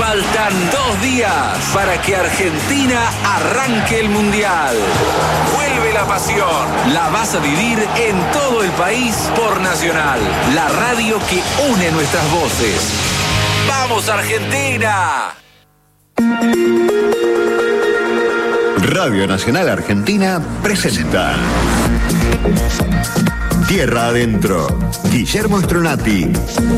Faltan 2 días para que Argentina arranque el Mundial. Vuelve la pasión. La vas a vivir en todo el país por Nacional, la radio que une nuestras voces. ¡Vamos, Argentina! Radio Nacional Argentina presenta Tierra Adentro. Guillermo Stronati.